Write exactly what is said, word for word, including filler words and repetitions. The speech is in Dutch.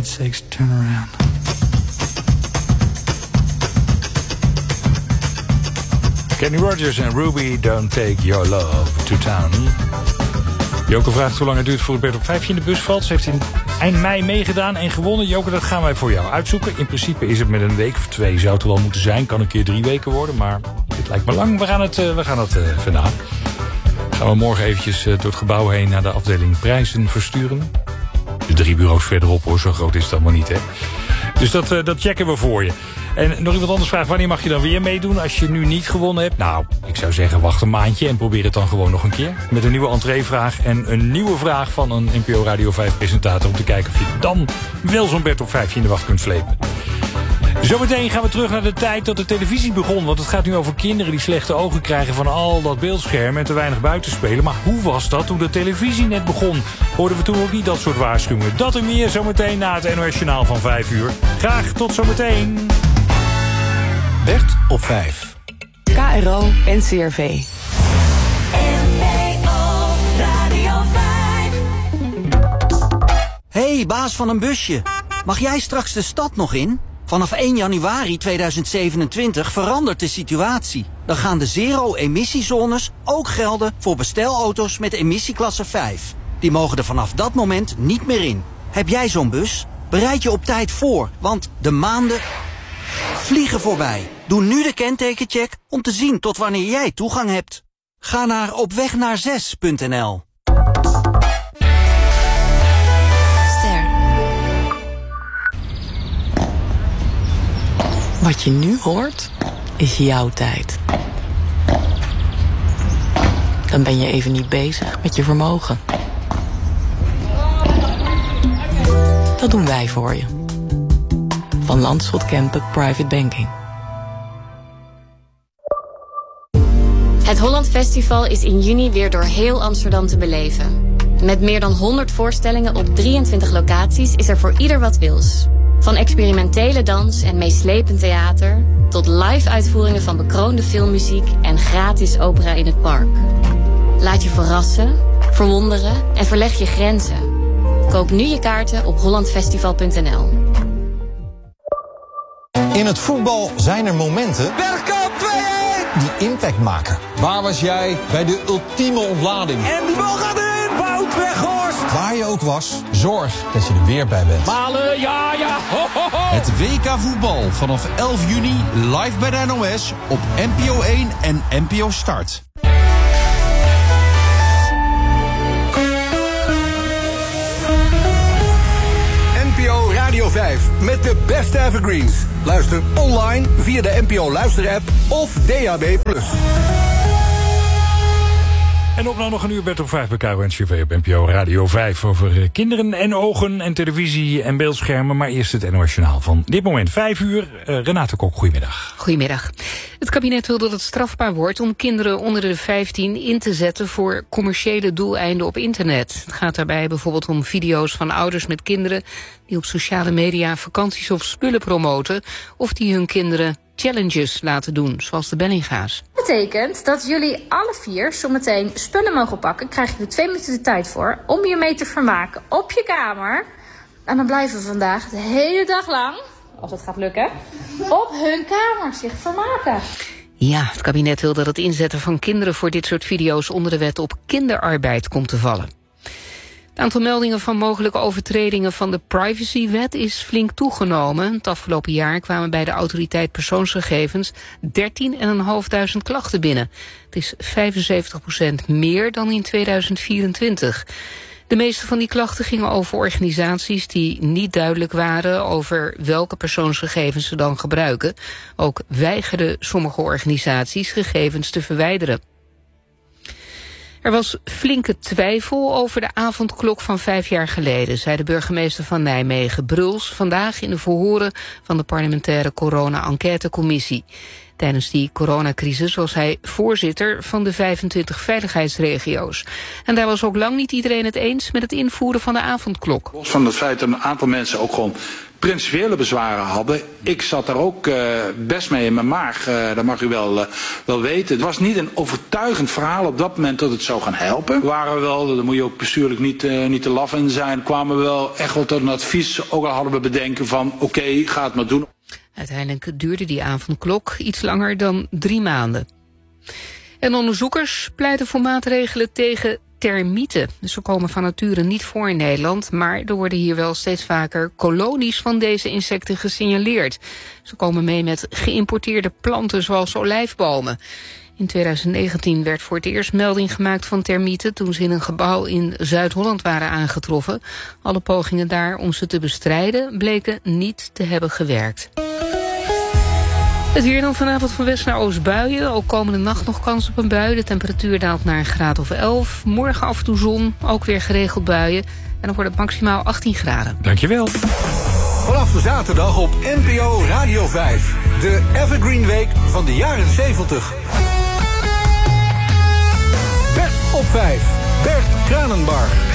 God's sakes, turn around. Kenny Rogers en Ruby, Don't Take Your Love to Town. Joke vraagt hoe lang het duurt voor het Bert op vijfje in de bus valt. Ze heeft in eind mei meegedaan en gewonnen. Joke, dat gaan wij voor jou uitzoeken. In principe is het met een week of twee, zou het er wel moeten zijn. Kan een keer drie weken worden, maar dit lijkt me lang. We gaan het, uh, we gaan het uh, vandaan. Gaan we morgen eventjes uh, door het gebouw heen naar de afdeling prijzen versturen. De drie bureaus verderop, hoor, zo groot is het allemaal niet, hè. Dus dat, uh, dat checken we voor je. En nog iemand anders vraagt, wanneer mag je dan weer meedoen als je nu niet gewonnen hebt? Nou, ik zou zeggen, wacht een maandje en probeer het dan gewoon nog een keer. Met een nieuwe entreevraag en een nieuwe vraag van een N P O Radio vijf presentator... om te kijken of je dan wel zo'n Bert op vijfje in de wacht kunt slepen. Zometeen gaan we terug naar de tijd dat de televisie begon. Want het gaat nu over kinderen die slechte ogen krijgen van al dat beeldscherm en te weinig buiten spelen. Maar hoe was dat toen de televisie net begon? Hoorden we toen ook niet dat soort waarschuwingen? Dat en meer zometeen na het N O S Journaal van vijf uur. Graag tot zometeen. Bert op vijf. K R O N C R V. N P O Radio vijf. Hey, baas van een busje. Mag jij straks de stad nog in? Vanaf één januari tweeduizend zevenentwintig verandert de situatie. Dan gaan de zero-emissiezones ook gelden voor bestelauto's met emissieklasse vijf. Die mogen er vanaf dat moment niet meer in. Heb jij zo'n bus? Bereid je op tijd voor, want de maanden vliegen voorbij. Doe nu de kentekencheck om te zien tot wanneer jij toegang hebt. Ga naar opwegnaar6 punt n l. Wat je nu hoort, is jouw tijd. Dan ben je even niet bezig met je vermogen. Dat doen wij voor je. Van Landschot Kempen Private Banking. Het Holland Festival is in juni weer door heel Amsterdam te beleven. Met meer dan honderd voorstellingen op drieëntwintig locaties is er voor ieder wat wils. Van experimentele dans en meeslepend theater tot live-uitvoeringen van bekroonde filmmuziek en gratis opera in het park. Laat je verrassen, verwonderen en verleg je grenzen. Koop nu je kaarten op hollandfestival punt n l. In het voetbal zijn er momenten Bergkamp twee-een! die impact maken. Waar was jij bij de ultieme ontlading? En die bal gaat erin, Wout Weghorst! Waar je ook was, zorg dat je er weer bij bent. Malen, ja, ja, ho, ho, ho. Het W K voetbal vanaf elf juni live bij de N O S op N P O één en N P O Start. N P O Radio vijf met de beste evergreens. Luister online via de N P O luisterapp of D A B plus. En op nou nog een uur Bert op vijf bij K R O N C R V op N P O Radio vijf... over kinderen en ogen en televisie en beeldschermen. Maar eerst het N O S Journaal van dit moment vijf uur. Uh, Renate Kok, goedemiddag. Goedemiddag. Het kabinet wil dat het strafbaar wordt om kinderen onder de vijftien in te zetten voor commerciële doeleinden op internet. Het gaat daarbij bijvoorbeeld om video's van ouders met kinderen die op sociale media vakanties of spullen promoten, of die hun kinderen challenges laten doen, zoals de Bellinga's. Dat betekent dat jullie alle vier zometeen spullen mogen pakken. Krijg je er twee minuten de tijd voor om je mee te vermaken op je kamer. En dan blijven we vandaag de hele dag lang, als het gaat lukken, op hun kamer zich vermaken. Ja, het kabinet wil dat het inzetten van kinderen voor dit soort video's onder de wet op kinderarbeid komt te vallen. Het aantal meldingen van mogelijke overtredingen van de privacywet is flink toegenomen. Het afgelopen jaar kwamen bij de autoriteit persoonsgegevens dertien vijfhonderd klachten binnen. Het is vijfenzeventig procent meer dan in tweeduizend vierentwintig. De meeste van die klachten gingen over organisaties die niet duidelijk waren over welke persoonsgegevens ze dan gebruiken. Ook weigerden sommige organisaties gegevens te verwijderen. Er was flinke twijfel over de avondklok van vijf jaar geleden, zei de burgemeester van Nijmegen, Bruls, vandaag in de verhoren van de parlementaire corona-enquêtecommissie. Tijdens die coronacrisis was hij voorzitter van de vijfentwintig veiligheidsregio's. En daar was ook lang niet iedereen het eens met het invoeren van de avondklok. Los van het feit dat een aantal mensen ook gewoon principiële bezwaren hadden. Ik zat daar ook uh, best mee in mijn maag, uh, dat mag u wel, uh, wel weten. Het was niet een overtuigend verhaal op dat moment dat het zou gaan helpen. We waren wel, daar moet je ook bestuurlijk niet, uh, niet te laf in zijn, kwamen we wel echt wel tot een advies, ook al hadden we bedenken van oké, okay, ga het maar doen. Uiteindelijk duurde die avondklok iets langer dan drie maanden. En onderzoekers pleiten voor maatregelen tegen termieten. Ze komen van nature niet voor in Nederland, maar er worden hier wel steeds vaker kolonies van deze insecten gesignaleerd. Ze komen mee met geïmporteerde planten zoals olijfbomen. In twintig negentien werd voor het eerst melding gemaakt van termieten toen ze in een gebouw in Zuid-Holland waren aangetroffen. Alle pogingen daar om ze te bestrijden bleken niet te hebben gewerkt. Het weer dan vanavond van west naar oost buien. Ook komende nacht nog kans op een bui. De temperatuur daalt naar een graad of elf. Morgen af en toe zon, ook weer geregeld buien. En dan wordt het maximaal achttien graden. Dankjewel. Vanaf de zaterdag op N P O Radio vijf. De Evergreen Week van de jaren zeventig. Bert op vijf. Bert Kranenbarg.